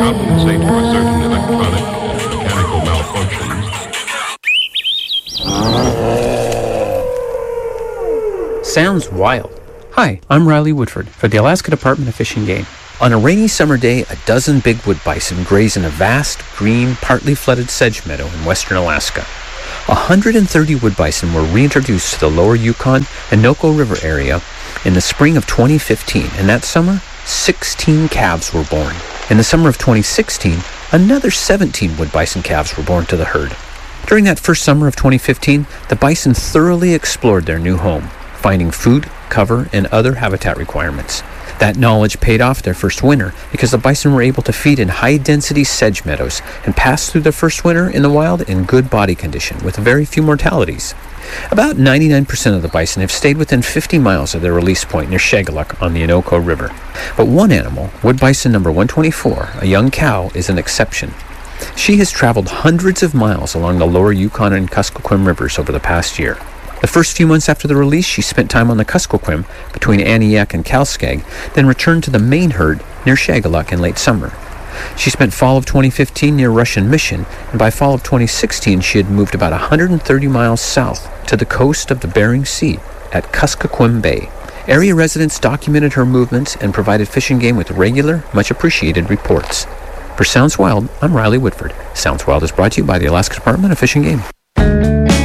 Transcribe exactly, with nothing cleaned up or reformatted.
compensate for certain electronic and mechanical malfunctions. Sounds wild. Hi, I'm Riley Woodford for the Alaska Department of Fish and Game. On a rainy summer day, a dozen big wood bison graze in a vast, green, partly flooded sedge meadow in western Alaska. one hundred thirty wood bison were reintroduced to the lower Yukon and Noko River area in the spring of twenty fifteen, and that summer, sixteen calves were born. In the summer of twenty sixteen, another seventeen wood bison calves were born to the herd. During that first summer of twenty fifteen, the bison thoroughly explored their new home, finding food, cover, and other habitat requirements. That knowledge paid off their first winter because the bison were able to feed in high-density sedge meadows and pass through their first winter in the wild in good body condition with very few mortalities. About ninety-nine percent of the bison have stayed within fifty miles of their release point near Shagaluk on the Inoko River. But one animal, wood bison number one twenty-four, a young cow, is an exception. She has traveled hundreds of miles along the lower Yukon and Kuskokwim rivers over the past year. The first few months after the release, she spent time on the Kuskokwim between Aniak and Kalskag, then returned to the main herd near Shagaluk in late summer. She spent fall of twenty fifteen near Russian Mission, and by fall of twenty sixteen she had moved about one hundred thirty miles south to the coast of the Bering Sea at Kuskokwim Bay. Area residents documented her movements and provided Fish and Game with regular, much appreciated reports. For Sounds Wild, I'm Riley Woodford. Sounds Wild is brought to you by the Alaska Department of Fish and Game.